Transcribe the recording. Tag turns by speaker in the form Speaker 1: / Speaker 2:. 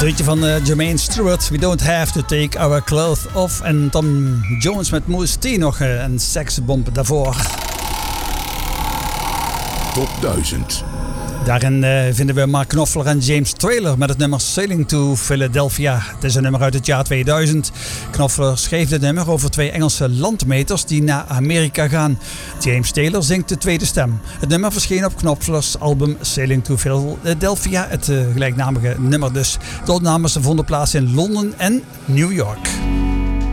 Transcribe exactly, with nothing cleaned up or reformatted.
Speaker 1: deuntje van uh, Jermaine Stewart, We Don't Have to Take Our Clothes Off. En Tom Jones met Moose T nog uh, een seksbomb daarvoor.
Speaker 2: Top duizend.
Speaker 1: Daarin uh, vinden we Mark Knopfler en James Taylor met het nummer Sailing to Philadelphia. Het is een nummer uit het jaar tweeduizend. Knopfler schreef dit nummer over twee Engelse landmeters die naar Amerika gaan. James Taylor zingt de tweede stem. Het nummer verscheen op Knopflers album Sailing to Philadelphia, het uh, gelijknamige nummer dus. De opnames vonden plaats in Londen en New York.